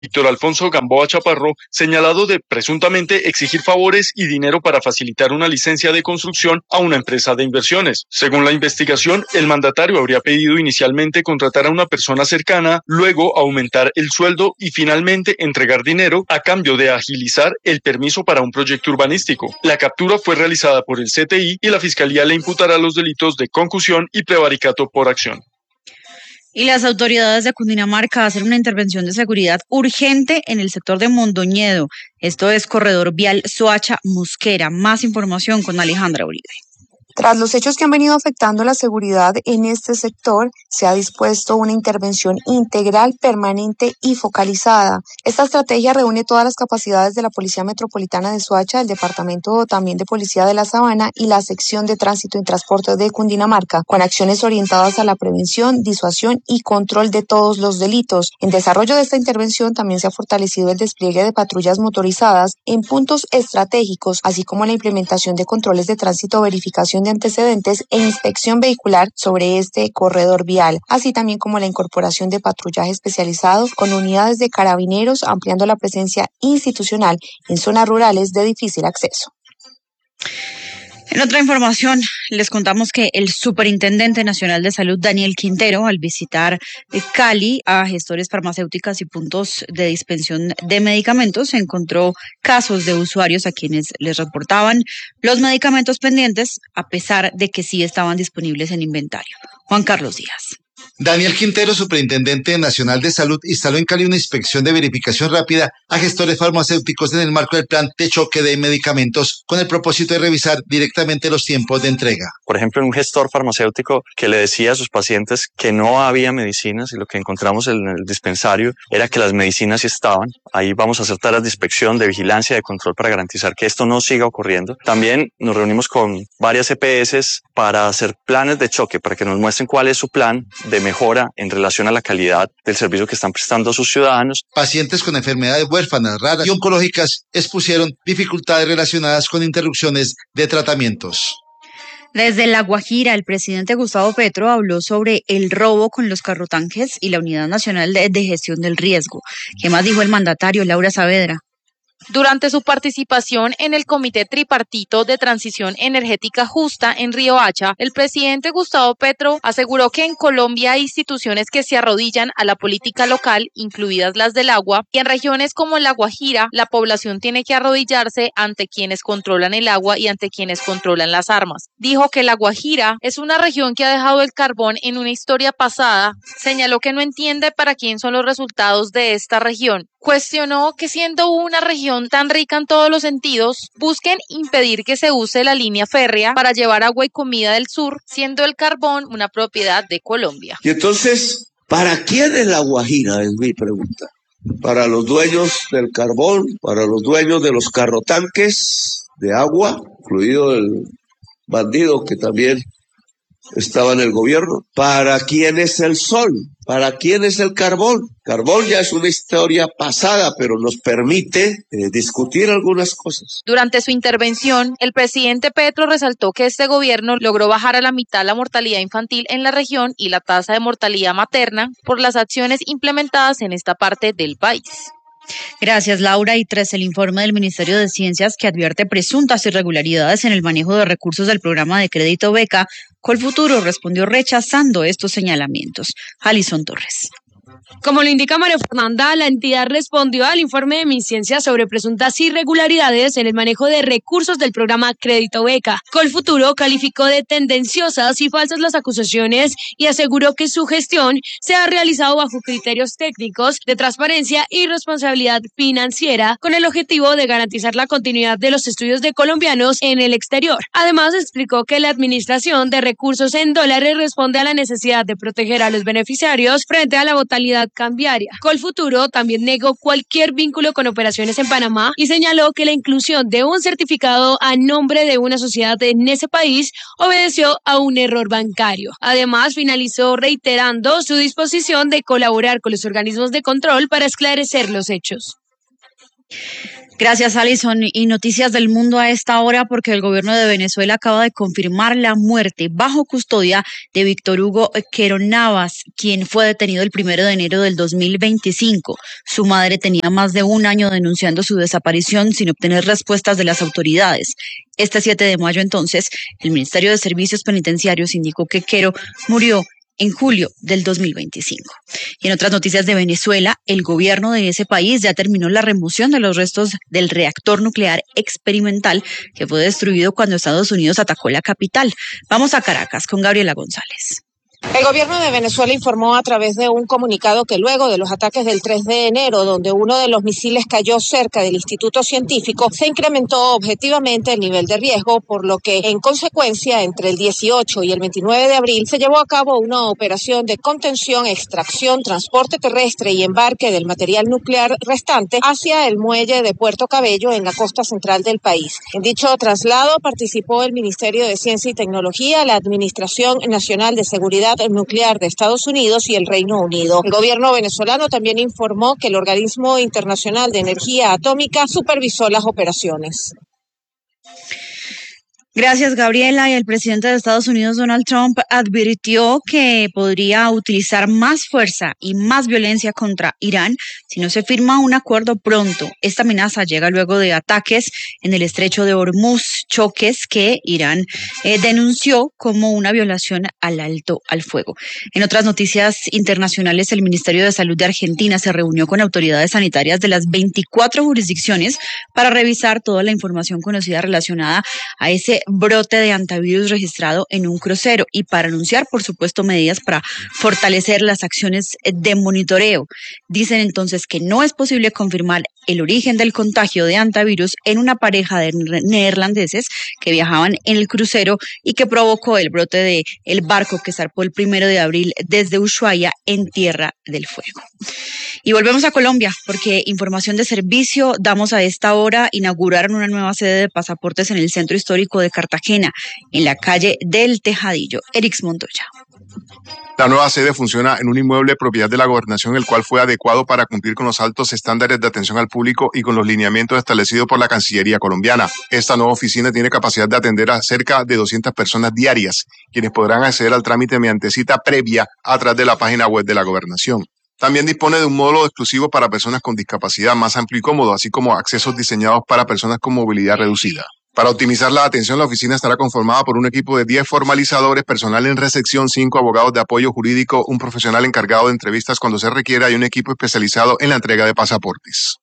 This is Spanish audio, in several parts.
Víctor Alfonso Gamboa Chaparro, señalado de presuntamente exigir favores y dinero para facilitar una licencia de construcción a una empresa de inversiones. Según la investigación, el mandatario habría pedido inicialmente contratar a una persona cercana, luego aumentar el sueldo y finalmente entregar dinero a cambio de agilizar el permiso para un proyecto urbanístico. La captura fue realizada por el CTI y la Fiscalía le imputará los delitos de concusión y prevaricato por acción. Y las autoridades de Cundinamarca hacen una intervención de seguridad urgente en el sector de Mondoñedo. Esto es corredor vial Soacha-Mosquera. Más información con Alejandra Uribe. Tras los hechos que han venido afectando la seguridad en este sector, se ha dispuesto una intervención integral, permanente y focalizada. Esta estrategia reúne todas las capacidades de la Policía Metropolitana de Soacha, el Departamento también de Policía de la Sabana y la Sección de Tránsito y Transporte de Cundinamarca, con acciones orientadas a la prevención, disuasión y control de todos los delitos. En desarrollo de esta intervención también se ha fortalecido el despliegue de patrullas motorizadas en puntos estratégicos, así como la implementación de controles de tránsito, verificación de antecedentes e inspección vehicular sobre este corredor vial, así también como la incorporación de patrullaje especializado con unidades de carabineros, ampliando la presencia institucional en zonas rurales de difícil acceso. En otra información, les contamos que el Superintendente Nacional de Salud, Daniel Quintero, al visitar Cali a gestores farmacéuticas y puntos de dispensión de medicamentos, encontró casos de usuarios a quienes les reportaban los medicamentos pendientes, a pesar de que sí estaban disponibles en inventario. Juan Carlos Díaz. Daniel Quintero, Superintendente Nacional de Salud, instaló en Cali una inspección de verificación rápida a gestores farmacéuticos en el marco del plan de choque de medicamentos con el propósito de revisar directamente los tiempos de entrega. Por ejemplo, en un gestor farmacéutico que le decía a sus pacientes que no había medicinas y lo que encontramos en el dispensario era que las medicinas sí estaban. Ahí vamos a hacer tareas de inspección, de vigilancia, de control para garantizar que esto no siga ocurriendo. También nos reunimos con varias EPS para hacer planes de choque, para que nos muestren cuál es su plan de mejora en relación a la calidad del servicio que están prestando a sus ciudadanos. Pacientes con enfermedades huérfanas, raras y oncológicas expusieron dificultades relacionadas con interrupciones de tratamientos. Desde La Guajira, el presidente Gustavo Petro habló sobre el robo con los carrotanques y la Unidad Nacional de Gestión del Riesgo. ¿Qué más dijo el mandatario, Laura Saavedra? Durante su participación en el Comité Tripartito de Transición Energética Justa en Riohacha, el presidente Gustavo Petro aseguró que en Colombia hay instituciones que se arrodillan a la política local, incluidas las del agua, y en regiones como La Guajira, la población tiene que arrodillarse ante quienes controlan el agua y ante quienes controlan las armas. Dijo que La Guajira es una región que ha dejado el carbón en una historia pasada, señaló que no entiende para quién son los resultados de esta región. Cuestionó que siendo una región tan rica en todos los sentidos, busquen impedir que se use la línea férrea para llevar agua y comida del sur, siendo el carbón una propiedad de Colombia. Y entonces, ¿para quién es La Guajira? Es mi pregunta. Para los dueños del carbón, para los dueños de los carrotanques de agua, incluido el bandido que también estaba en el gobierno. ¿Para quién es el sol? ¿Para quién es el carbón? Carbón ya es una historia pasada, pero nos permite discutir algunas cosas. Durante su intervención, el presidente Petro resaltó que este gobierno logró bajar a la mitad la mortalidad infantil en la región y la tasa de mortalidad materna por las acciones implementadas en esta parte del país. Gracias, Laura. Y tras el informe del Ministerio de Ciencias que advierte presuntas irregularidades en el manejo de recursos del programa de crédito beca, Colfuturo respondió rechazando estos señalamientos. Alison Torres. Como lo indica María Fernanda, la entidad respondió al informe de MinCiencia sobre presuntas irregularidades en el manejo de recursos del programa Crédito Beca. Colfuturo calificó de tendenciosas y falsas las acusaciones y aseguró que su gestión se ha realizado bajo criterios técnicos de transparencia y responsabilidad financiera con el objetivo de garantizar la continuidad de los estudios de colombianos en el exterior. Además, explicó que la administración de recursos en dólares responde a la necesidad de proteger a los beneficiarios frente a la volatilidad cambiaria. Colfuturo también negó cualquier vínculo con operaciones en Panamá y señaló que la inclusión de un certificado a nombre de una sociedad en ese país obedeció a un error bancario. Además, finalizó reiterando su disposición de colaborar con los organismos de control para esclarecer los hechos. Gracias, Alison. Y noticias del mundo a esta hora porque el gobierno de Venezuela acaba de confirmar la muerte bajo custodia de Víctor Hugo Quero Navas, quien fue detenido el 1 de enero del 2025. Su madre tenía más de un año denunciando su desaparición sin obtener respuestas de las autoridades. Este 7 de mayo, entonces, el Ministerio de Servicios Penitenciarios indicó que Quero murió en julio del 2025. Y en otras noticias de Venezuela, el gobierno de ese país ya terminó la remoción de los restos del reactor nuclear experimental que fue destruido cuando Estados Unidos atacó la capital. Vamos a Caracas con Gabriela González. El gobierno de Venezuela informó a través de un comunicado que luego de los ataques del 3 de enero, donde uno de los misiles cayó cerca del Instituto Científico, se incrementó objetivamente el nivel de riesgo, por lo que, en consecuencia, entre el 18 y el 29 de abril se llevó a cabo una operación de contención, extracción, transporte terrestre y embarque del material nuclear restante hacia el muelle de Puerto Cabello en la costa central del país. En dicho traslado participó el Ministerio de Ciencia y Tecnología, la Administración Nacional de Seguridad Nuclear de Estados Unidos y el Reino Unido. El gobierno venezolano también informó que el Organismo Internacional de Energía Atómica supervisó las operaciones. Gracias, Gabriela. Y el presidente de Estados Unidos, Donald Trump, advirtió que podría utilizar más fuerza y más violencia contra Irán si no se firma un acuerdo pronto. Esta amenaza llega luego de ataques en el estrecho de Hormuz, choques que Irán denunció como una violación al alto al fuego. En otras noticias internacionales, el Ministerio de Salud de Argentina se reunió con autoridades sanitarias de las 24 jurisdicciones para revisar toda la información conocida relacionada a ese brote de antivirus registrado en un crucero y para anunciar, por supuesto, medidas para fortalecer las acciones de monitoreo. Dicen entonces que no es posible confirmar el origen del contagio de antivirus en una pareja de neerlandeses que viajaban en el crucero y que provocó el brote de el barco que zarpó el 1 de abril desde Ushuaia en Tierra del Fuego. Y volvemos a Colombia porque información de servicio, damos a esta hora, inauguraron una nueva sede de pasaportes en el centro histórico de Cartagena, en la calle del Tejadillo. Erix Montoya. La nueva sede funciona en un inmueble propiedad de la gobernación, el cual fue adecuado para cumplir con los altos estándares de atención al público y con los lineamientos establecidos por la Cancillería colombiana. Esta nueva oficina tiene capacidad de atender a cerca de 200 personas diarias, quienes podrán acceder al trámite mediante cita previa a través de la página web de la gobernación. También dispone de un módulo exclusivo para personas con discapacidad más amplio y cómodo, así como accesos diseñados para personas con movilidad reducida. Para optimizar la atención, la oficina estará conformada por un equipo de 10 formalizadores, personal en recepción, 5 abogados de apoyo jurídico, un profesional encargado de entrevistas cuando se requiera y un equipo especializado en la entrega de pasaportes.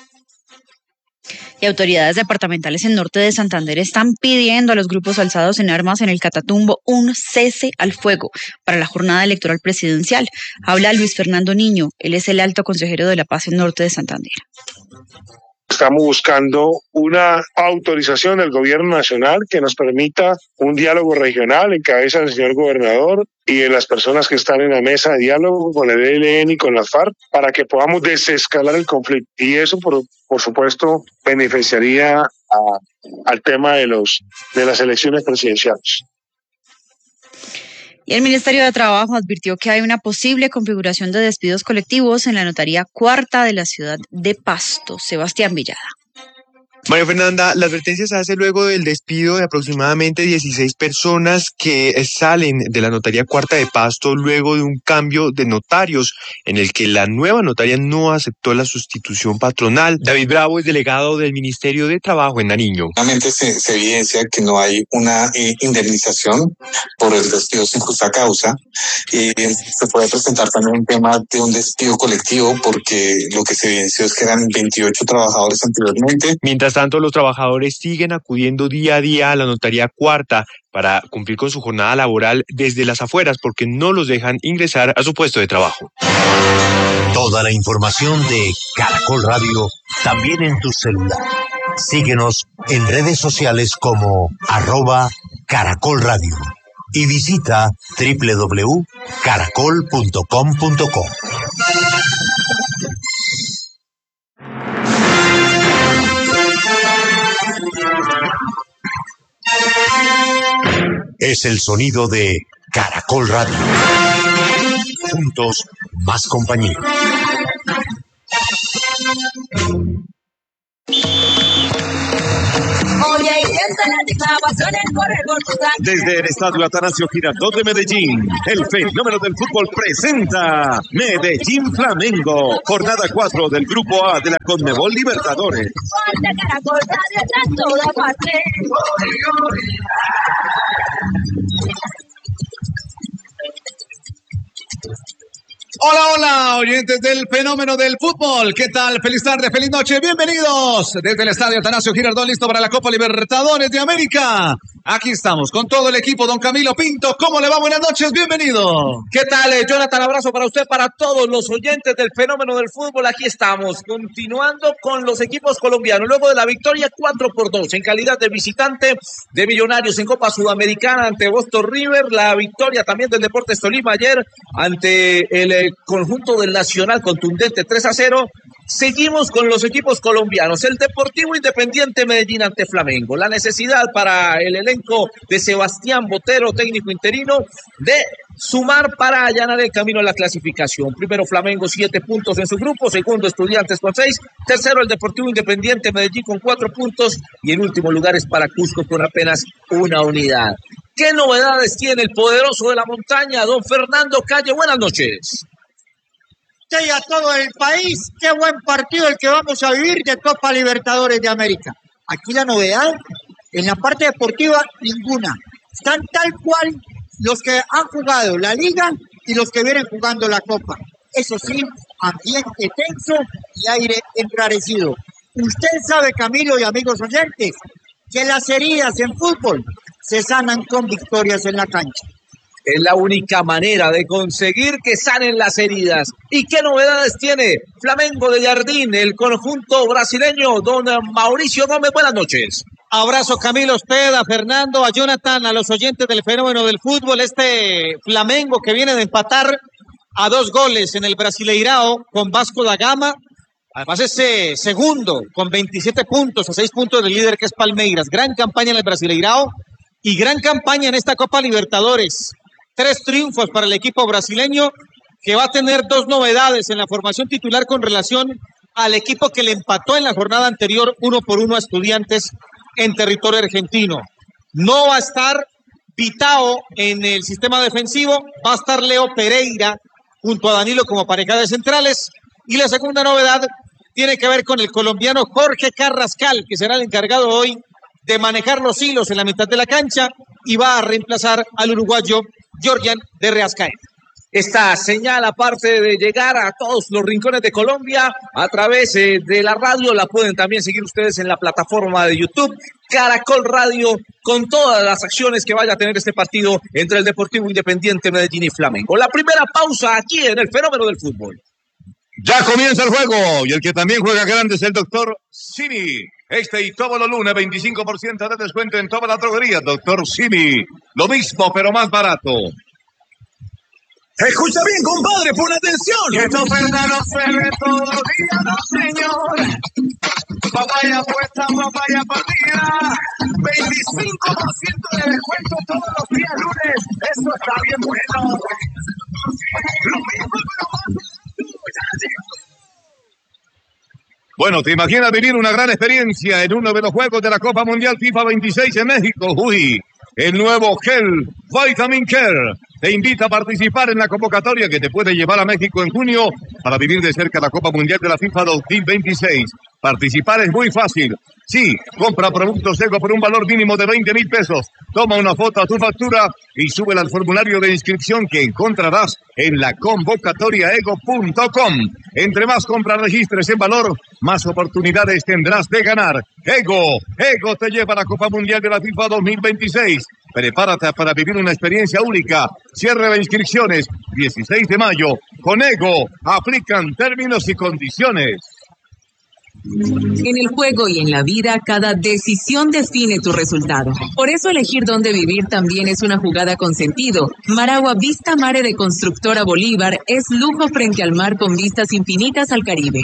Y autoridades departamentales en norte de Santander están pidiendo a los grupos alzados en armas en el Catatumbo un cese al fuego para la jornada electoral presidencial. Habla Luis Fernando Niño, él es el alto consejero de la paz en norte de Santander. Estamos buscando una autorización del gobierno nacional que nos permita un diálogo regional en cabeza del señor gobernador y de las personas que están en la mesa de diálogo con el ELN y con las FARC para que podamos desescalar el conflicto. Y eso, por supuesto, beneficiaría al tema de las elecciones presidenciales. Y el Ministerio de Trabajo advirtió que hay una posible configuración de despidos colectivos en la notaría cuarta de la ciudad de Pasto. Sebastián Villada. María Fernanda, la advertencia se hace luego del despido de aproximadamente 16 personas que salen de la notaría cuarta de Pasto luego de un cambio de notarios en el que la nueva notaria no aceptó la sustitución patronal. David Bravo es delegado del Ministerio de Trabajo en Nariño. Realmente se evidencia que no hay una indemnización por el despido sin justa causa. Se puede presentar también un tema de un despido colectivo porque lo que se evidenció es que eran 28 trabajadores anteriormente. Mientras tanto, los trabajadores siguen acudiendo día a día a la notaría cuarta para cumplir con su jornada laboral desde las afueras porque no los dejan ingresar a su puesto de trabajo. Toda la información de Caracol Radio también en tu celular. Síguenos en redes sociales como @Caracol Radio y visita www.caracol.com.co. Es el sonido de Caracol Radio. Juntos, más compañía. Oye, y siento la misma pasión en correr por tu sangre. Desde el Estadio Atanasio Girardot de Medellín, el fenómeno del fútbol presenta Medellín Flamengo, jornada 4 del Grupo A de la Conmebol Libertadores. Fuerte Caracol Radio está en toda parte. Hola, hola, oyentes del fenómeno del fútbol. ¿Qué tal? Feliz tarde, feliz noche. Bienvenidos desde el Estadio Atanasio Girardot, listo para la Copa Libertadores de América. Aquí estamos con todo el equipo. Don Camilo Pinto, ¿cómo le va? Buenas noches, bienvenido. ¿Qué tal, Jonathan? Abrazo para usted, para todos los oyentes del fenómeno del fútbol. Aquí estamos, continuando con los equipos colombianos. Luego de la victoria 4-2 en calidad de visitante de Millonarios en Copa Sudamericana ante Boston River. La victoria también del Deportes Tolima ayer ante el conjunto del Nacional, contundente 3-0. Seguimos con los equipos colombianos. El Deportivo Independiente Medellín ante Flamengo. La necesidad para el elenco de Sebastián Botero, técnico interino, de sumar para allanar el camino a la clasificación. Primero Flamengo, 7 puntos en su grupo. Segundo Estudiantes con 6. Tercero el Deportivo Independiente Medellín con 4 puntos. Y en último lugar es para Cusco con apenas 1 unidad. ¿Qué novedades tiene el poderoso de la montaña, don Fernando Calle? Buenas noches. Y a todo el país, qué buen partido el que vamos a vivir de Copa Libertadores de América. Aquí la novedad, en la parte deportiva, ninguna. Están tal cual los que han jugado la Liga y los que vienen jugando la Copa. Eso sí, ambiente tenso y aire enrarecido. Usted sabe, Camilo y amigos oyentes, que las heridas en fútbol se sanan con victorias en la cancha. Es la única manera de conseguir que sanen las heridas. ¿Y qué novedades tiene Flamengo de Jardín, el conjunto brasileño? Don Mauricio Gómez, buenas noches. Abrazo, Camilo, usted, a Fernando, a Jonathan, a los oyentes del fenómeno del fútbol. Este Flamengo que viene de empatar a 2 goles en el Brasileirao con Vasco da Gama. Además es segundo con 27 puntos, a 6 puntos del líder que es Palmeiras. Gran campaña en el Brasileirao y gran campaña en esta Copa Libertadores. 3 triunfos para el equipo brasileño, que va a tener 2 novedades en la formación titular con relación al equipo que le empató en la jornada anterior 1-1 a Estudiantes en territorio argentino. No va a estar Pitao en el sistema defensivo, va a estar Leo Pereira junto a Danilo como pareja de centrales. Y la segunda novedad tiene que ver con el colombiano Jorge Carrascal, que será el encargado hoy de manejar los hilos en la mitad de la cancha y va a reemplazar al uruguayo Jorgian de Reascaet. Esta señal, aparte de llegar a todos los rincones de Colombia a través de la radio, la pueden también seguir ustedes en la plataforma de YouTube Caracol Radio, con todas las acciones que vaya a tener este partido entre el Deportivo Independiente Medellín y Flamengo. La primera pausa aquí en el fenómeno del fútbol. Ya comienza el juego y el que también juega grande es el doctor Simi. Este y todos los lunes 25% de descuento en toda la droguería. Doctor Simi, lo mismo pero más barato. Escucha bien, compadre, pon atención. Que esta oferta no se ve todos los días, no, señor. Papaya puesta, papaya partida. 25% de descuento todos los días lunes. Eso está bien bueno. Lo mismo, pero más. Bueno, ¿te imaginas vivir una gran experiencia en uno de los juegos de la Copa Mundial FIFA 26 en México? Uy, el nuevo Gel Vitamin Care te invita a participar en la convocatoria que te puede llevar a México en junio para vivir de cerca la Copa Mundial de la FIFA 2026. Participar es muy fácil. Sí, compra productos Ego por un valor mínimo de 20,000 pesos. Toma una foto a tu factura y súbela al formulario de inscripción que encontrarás en la convocatoriaego.com. Entre más compras registres en valor, más oportunidades tendrás de ganar. Ego te lleva a la Copa Mundial de la FIFA 2026. Prepárate para vivir una experiencia única. Cierre de inscripciones 16 de mayo. Con Ego aplican términos y condiciones. En el juego y en la vida, cada decisión define tu resultado. Por eso elegir dónde vivir también es una jugada con sentido. Maragua Vista Mare de Constructora Bolívar es lujo frente al mar con vistas infinitas al Caribe.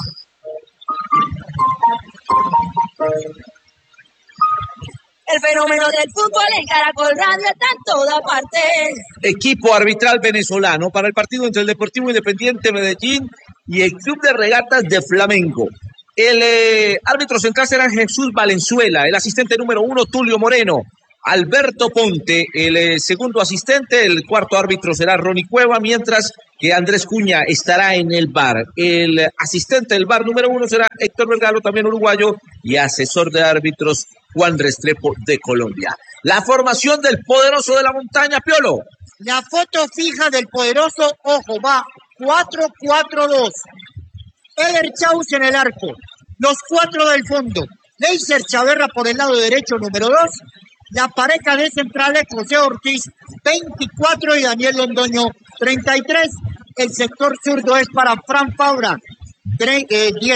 El fenómeno del fútbol en Caracol Radio está en toda parte. Equipo arbitral venezolano para el partido entre el Deportivo Independiente Medellín y el Club de Regatas de Flamengo. El árbitro central será Jesús Valenzuela, el asistente número 1 Tulio Moreno, Alberto Ponte, el segundo asistente, el cuarto árbitro será Ronnie Cueva, mientras que Andrés Cuña estará en el VAR. El asistente del VAR número 1 será Héctor Vergalo, también uruguayo, y asesor de árbitros Juan Restrepo de Colombia. La formación del poderoso de la montaña, Piolo. La foto fija del poderoso, ojo, va 4-4-2. Eder Chaus en el arco, los 4 del fondo. Leiser Chaverra por el lado derecho, número 2. La pareja de centrales, José Ortiz, 24, y Daniel Londoño, 33. El sector zurdo es para Fran Fabra, 10.